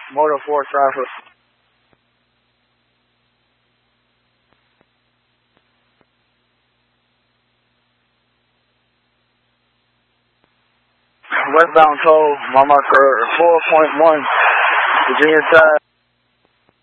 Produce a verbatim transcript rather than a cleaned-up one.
Motor four traffic. Westbound toll, my marker four point one, Virginia side.